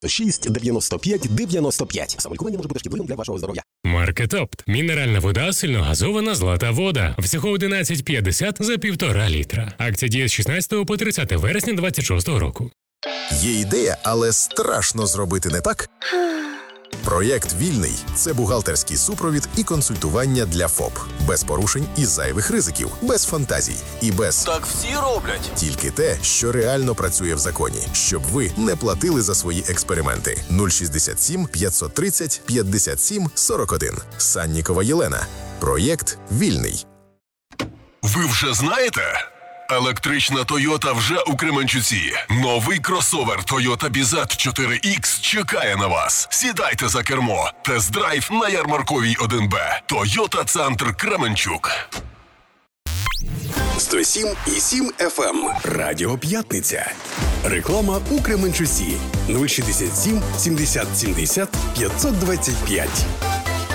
695-95. Самолікування може бути шкідливим для вашого здоров'я. Маркет Опт. Мінеральна вода, сильно газована, злата вода. Всього 11,50 за 1,5 літра. Акція діє з 16 по 30 вересня 26 року. Є ідея, але страшно зробити не так? Проєкт «Вільний» – це бухгалтерський супровід і консультування для ФОП. Без порушень і зайвих ризиків, без фантазій і без Так всі роблять. тільки те, що реально працює в законі, щоб ви не платили за свої експерименти. 067 530 57 41. Саннікова Єлена. Проєкт «Вільний». Ви вже знаєте? Електрична Toyota вже у Кременчуці. Новий кросовер Toyota BZ 4X чекає на вас. Сідайте за кермо. Тест-драйв на Ярмарковій 1Б. Toyota Центр Кременчук. 107,7 FM. Радіо П'ятниця. Реклама у Кременчуці. 067 70 70 525.